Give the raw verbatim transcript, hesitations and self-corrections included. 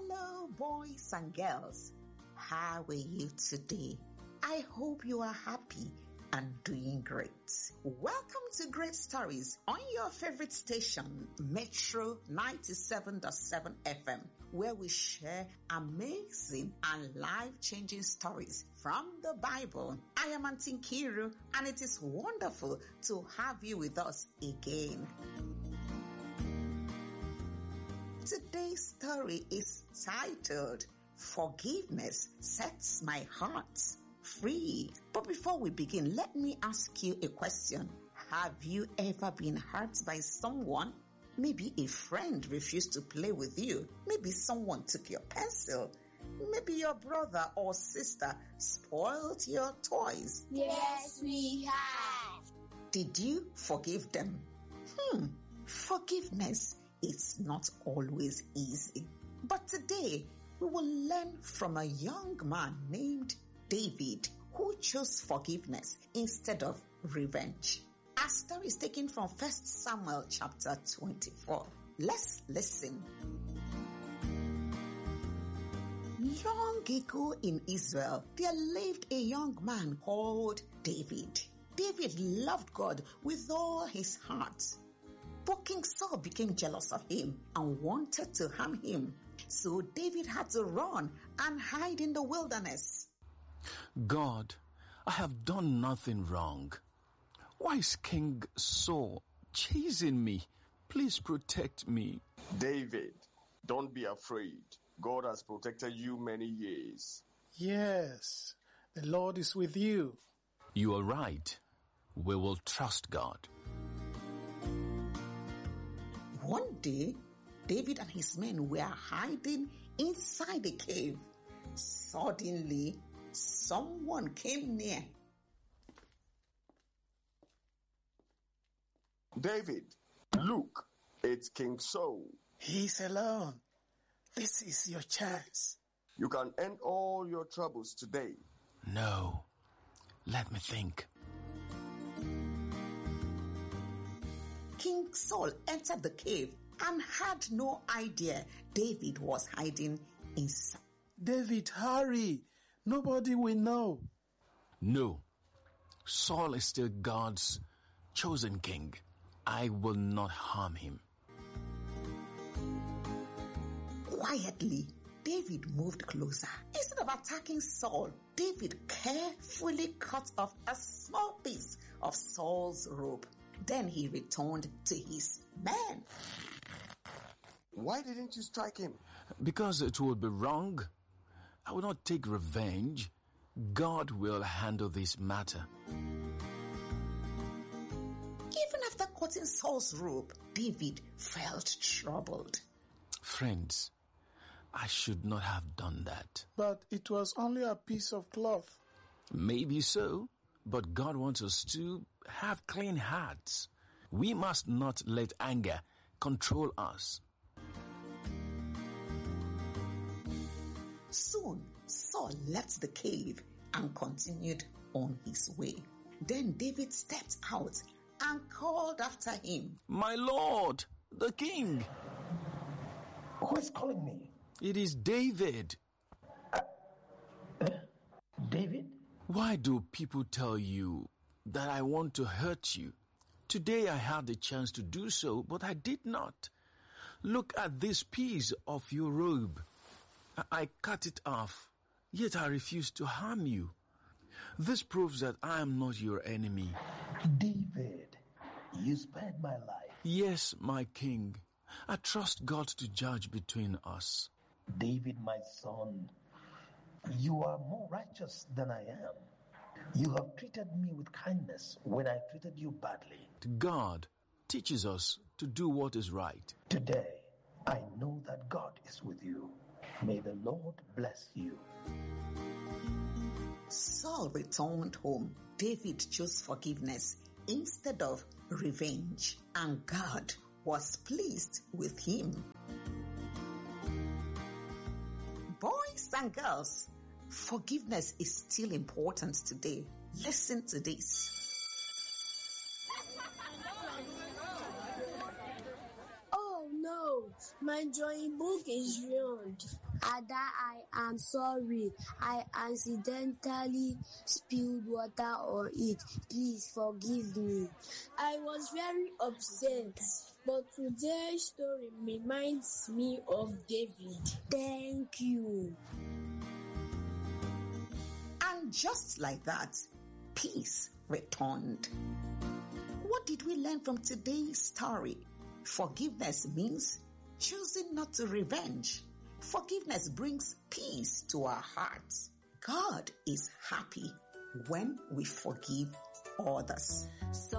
Hello, boys and girls. How are you today? I hope you are happy and doing great. Welcome to Great Stories on your favorite station, Metro ninety-seven point seven F M, where we share amazing and life-changing stories from the Bible. I am Auntie Kiru, and it is wonderful to have you with us again. Today's story is titled, Forgiveness Sets My Heart Free. But before we begin, let me ask you a question. Have you ever been hurt by someone? Maybe a friend refused to play with you. Maybe someone took your pencil. Maybe your brother or sister spoiled your toys. Yes, we have. Did you forgive them? Hmm, forgiveness is not always easy. But today, we will learn from a young man named David, who chose forgiveness instead of revenge. Our story is taken from First Samuel chapter twenty-four. Let's listen. Long ago in Israel, there lived a young man called David. David loved God with all his heart. But King Saul became jealous of him and wanted to harm him. So David had to run and hide in the wilderness. God, I have done nothing wrong. Why is King Saul chasing me? Please protect me. David, don't be afraid. God has protected you many years. Yes, the Lord is with you. You are right. We will trust God. One day, David and his men were hiding inside a cave. Suddenly, someone came near. David, look, it's King Saul. He's alone. This is your chance. You can end all your troubles today. No, let me think. King Saul entered the cave and had no idea David was hiding inside. David, hurry. Nobody will know. No, Saul is still God's chosen king. I will not harm him. Quietly, David moved closer. Instead of attacking Saul, David carefully cut off a small piece of Saul's robe. Then he returned to his men. Why didn't you strike him? Because it would be wrong. I will not take revenge. God will handle this matter. Even after cutting Saul's robe, David felt troubled. Friends, I should not have done that. But it was only a piece of cloth. Maybe so, but God wants us to have clean hearts. We must not let anger control us. Soon, Saul left the cave and continued on his way. Then David stepped out and called after him. My lord, the king. Who is calling me? It is David. Uh, uh, David? Why do people tell you that I want to hurt you? Today I had the chance to do so, but I did not. Look at this piece of your robe. I cut it off, yet I refuse to harm you. This proves that I am not your enemy. David, you spared my life. Yes, my king. I trust God to judge between us. David, my son, you are more righteous than I am. You have treated me with kindness when I treated you badly. God teaches us to do what is right. Today, I know that God is with you. May the Lord bless you. Saul returned home. David chose forgiveness instead of revenge, and God was pleased with him. Boys and girls, forgiveness is still important today. Listen to this. Oh no, my drawing book is ruined. Ada, I am sorry. I accidentally spilled water on it. Please forgive me. I was very upset, but today's story reminds me of David. Thank you. And just like that, peace returned. What did we learn from today's story? Forgiveness means choosing not to revenge. Forgiveness brings peace to our hearts. God is happy when we forgive others. So